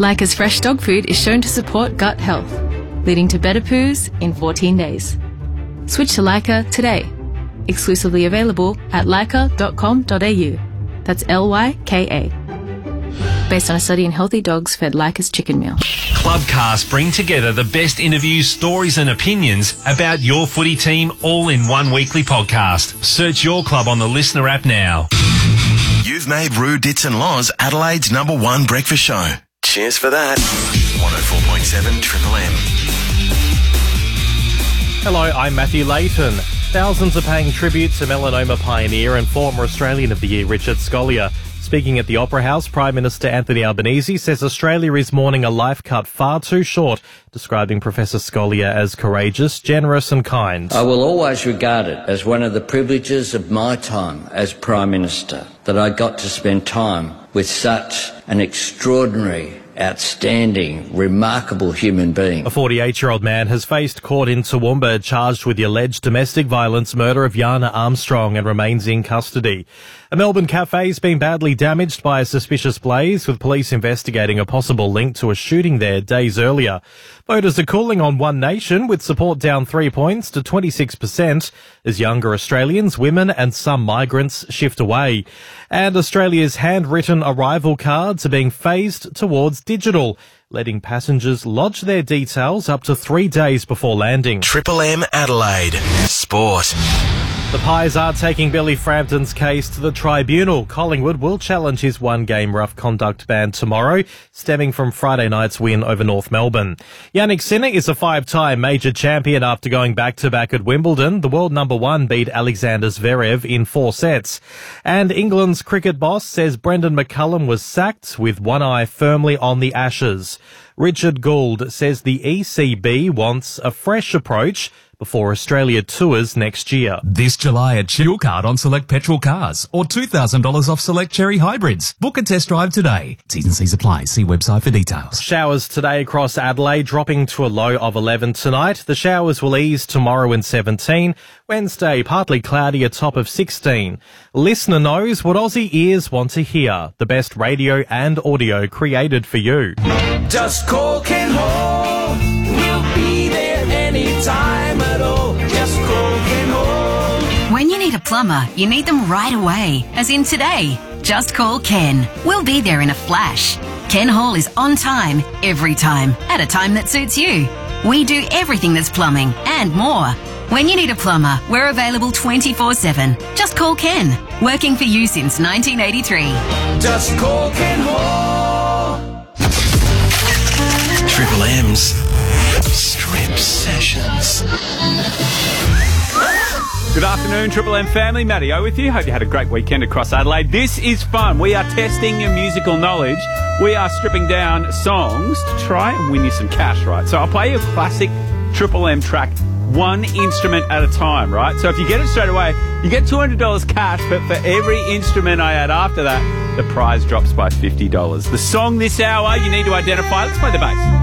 Leica's fresh dog food is shown to support gut health, leading to better poos in 14 days. Switch to Leica today. Exclusively available at leica.com.au. That's Lyka. Based on a study in healthy dogs fed Leica's chicken meal. Clubcast bring together the best interviews, stories and opinions about your footy team all in one weekly podcast. Search your club on the Listener app now. You've made Roo, Dits and Loz Adelaide's #1 breakfast show. Cheers for that. 104.7 Triple M. Hello, I'm Matthew Layton. Thousands are paying tribute to melanoma pioneer and former Australian of the Year Richard Scolia. Speaking at the Opera House, Prime Minister Anthony Albanese says Australia is mourning a life cut far too short, describing Professor Scolia as courageous, generous and kind. I will always regard it as one of the privileges of my time as Prime Minister that I got to spend time with such an extraordinary, outstanding, remarkable human being. A 48-year-old man has faced court in Toowoomba charged with the alleged domestic violence murder of Yana Armstrong and remains in custody. A Melbourne cafe has been badly damaged by a suspicious blaze, with police investigating a possible link to a shooting there days earlier. Voters are cooling on One Nation, with support down 3 points to 26% as younger Australians, women and some migrants shift away. And Australia's handwritten arrival cards are being phased towards digital, letting passengers lodge their details up to 3 days before landing. Triple M Adelaide. Sport. The Pies are taking Billy Frampton's case to the tribunal. Collingwood will challenge his one-game rough conduct ban tomorrow, stemming from Friday night's win over North Melbourne. Yannick Sinner is a 5-time major champion after going back-to-back at Wimbledon. The world #1 beat Alexander Zverev in 4 sets. And England's cricket boss says Brendan McCullum was sacked with one eye firmly on the Ashes. Richard Gould says the ECB wants a fresh approach before Australia tours next year. This July at Chill Card on select petrol cars or $2,000 off select Cherry hybrids. Book a test drive today. T's and C's apply. See website for details. Showers today across Adelaide, dropping to a low of 11 tonight. The showers will ease tomorrow in 17. Wednesday, partly cloudy, a top of 16. Listener knows what Aussie ears want to hear. The best radio and audio created for you. Just call Ken Hall. We'll be there anytime at all. Just call Ken Hall. When you need a plumber, you need them right away, as in today. Just call Ken. We'll be there in a flash. Ken Hall is on time, every time, at a time that suits you. We do everything that's plumbing and more. When you need a plumber, we're available 24/7. Just call Ken. Working for you since 1983. Just call Ken Hall. Triple M's Strip Sessions. Good afternoon, Triple M family. Matty O with you. Hope you had a great weekend across Adelaide. This is fun. We are testing your musical knowledge. We are stripping down songs to try and win you some cash, right? So I'll play you a classic Triple M track, one instrument at a time, right? So if you get it straight away, you get $200 cash, but for every instrument I add after that, the prize drops by $50. The song this hour, you need to identify. Let's play the bass.